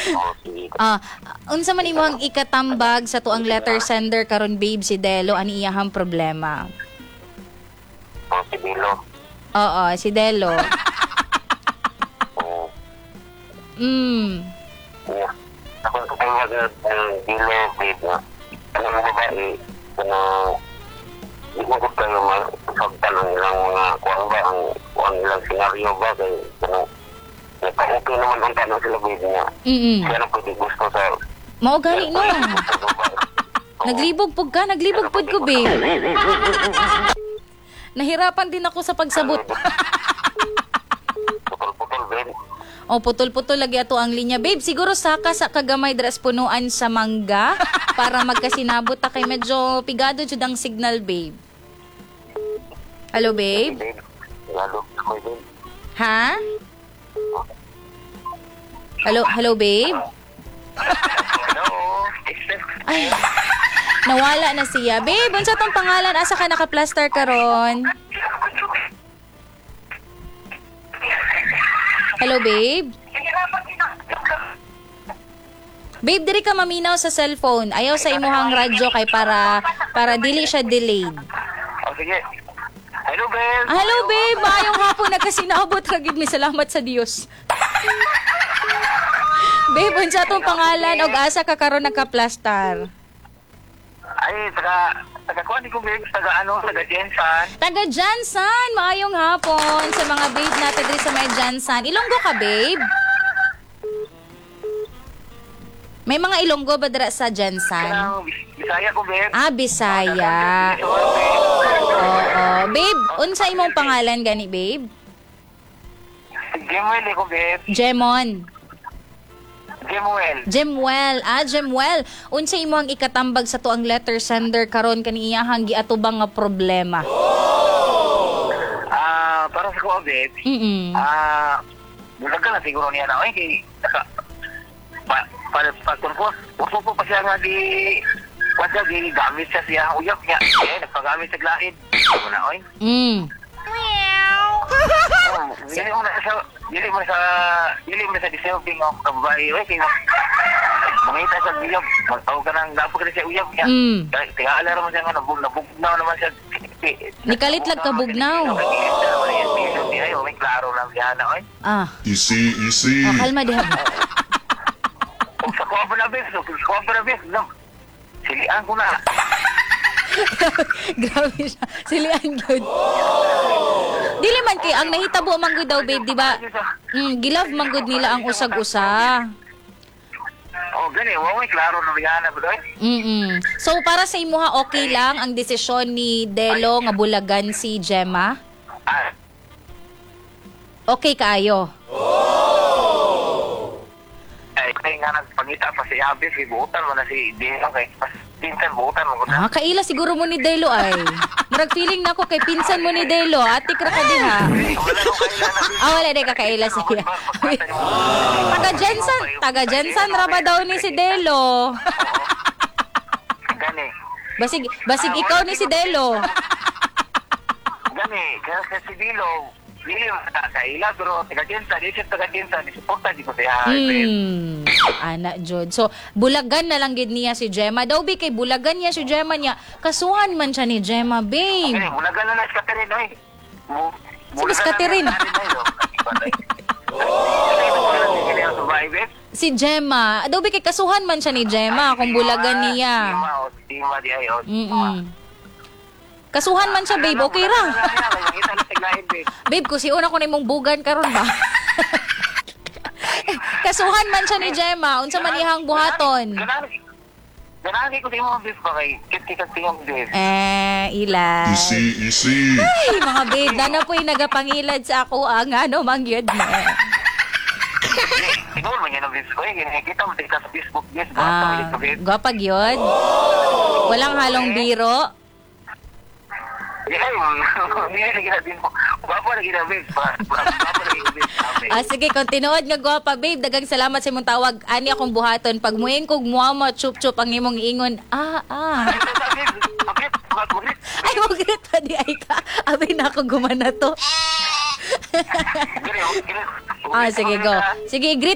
Oo, sige. Unsa man imong ikatambag sa tuang letter sender karon babe si Delo ani iyahang problema? Oo, si Bilo. Oo, si Delo. Oo. Mm. Ako ko kaya Bilo, babe, na. Ano mo babae, di ko ko kayo masagtan ang ilang mga kuwang ba, ang ilang senaryo ba, kaya okay naman ang tanong sila, babe, niya. Siya na pwede gusto sa... Mao gani no. Naglibog pud ko babe. Nahirapan din ako sa pagsabot. Putol-putol, babe. O putol-putol lagi ato ang linya. Babe, siguro saka sa kagamay dras punuan sa mangga para magkasinabot ta kay medyo pigado jud ang signal, babe. Hello, babe? Lalo, babe. Ha? Hello, babe? Hello. Ay, nawala na siya. Babe, unsa tong pangalan? Asa ka naka-plaster karon? Hello, babe? Babe, diri ka maminaw sa cellphone. Ayaw sa imuhang radyo kay para dili siya delayed. Oh, sige. Hello, babe. Hello, babe. Maayong hapon nagkasinabot ra gid mi. Salamat sa Dios. Babe, unsa tong pangalan og asa ka karon naka-plaster? Ay, taga-kuhan ko, babe. Taga Jensan. Taga Jansan, maayong hapon sa mga babe natin diri sa may Jansan. Ilonggo ka, babe? May mga Ilonggo ba dira sa Jansan? Bisaya ko, babe. Bisaya. Oo. Babe, unsa imong pangalan gani, babe? Jemuel ko, babe. Jemon. Jemuel. Jemuel. Unsa imong ikatambag sa tuang letter sender karon kani iyahang giatubang nga problema? Para sa ko, babe. Bulag ka na siguro niya na. Okay, pagkumpos, uso po pa siya nga wala di gamit siya uyap niya. Nagpagamit sa glaid. Ano na, oy? Dili mo sa deserving of kababae. Oy, kaya mangita sa uyap. Magtawag ka ng dapo ka siya uyap niya. Kaya alam mo siya nga, nabugnaw naman siya. Nikalit lag ka bugnaw. Ay, may klaro lang siya na, oy. Easy. Kalma diha. Sa kuha pa na, bes. Silian ko na. Grabe siya. Silian good. Dili man kay ang nahitabo man gud daw, babe, di ba? Gilove man gud nila ang usag-usa. Oh, gani, may klaro na bigana ko doy. So para sa imuha okay lang ang desisyon ni Delo nga bulagan si Gemma? Okay kaayo. Kaya nga nagpangita pa si Abis, ibuutan mo na si Delo kay pinsan buutan mo ko na. Kaila siguro mo ni Delo ay. Murag feeling na ako kay pinsan mo ni Delo. Atik ra ka diha. Wala ko kaila na. Wala di ka kaila siya. Taga Jensan ra ba daw ni si Delo? Gani. Basig ikaw ni si Delo. Gani, kaya si Delo, dili kaila pero taga-Jensan, suporta di ko siya. Ana jud. So bulagan na lang gid niya si Gemma. Daw bi kay bulagan niya si Gemma niya. Kasuhan man siya ni Gemma, babe. Gani, bulagan na si Catherine oy. Si Catherine. Si Gemma. Daw bi kay kasuhan man siya ni Gemma kung bulagan niya. Tima di ayo. Kasuhan man siya, babe. Okay ra. Babe, kusiuna ko na imong bugan karon ba? Kasuhan man siya ni Gemma. Unsa man iyang buhaton? Ganagi ko di mo beef ba kay kit-kit tingog beef. Ila. Easy. Ay, mga babe, na po'y nagapangilad sa ako ang ano mangyod mo. Siguro man yan ang beef ko eh. Kita mo sa Facebook. Yes, gwapag yun. Walang halong biro. Sige, kung tinuod nga gwapa, babe, dagang salamat sa imong tawag. Ani akong buhaton. Pag muing kog muama, chup-chup ang imong ingon. Ay, magrit pa di ay ka. Abay na ako gumana to. Sige, go. Sige, greet